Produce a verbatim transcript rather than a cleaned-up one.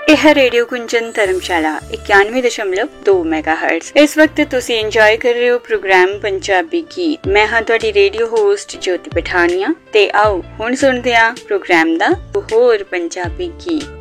यह रेडियो कुंजन धर्मशाला इक्यानवे दशमलव दो मेगाहर्ट्ज। इस वक्त तुसी इंजॉय कर रहे हो प्रोग्राम पंजाबी गीत। मैं हाँ तुहाडी रेडियो होस्ट ज्योति पठानिया ते आओ हुण सुनदे हां प्रोग्राम दा होर पंजाबी गीत।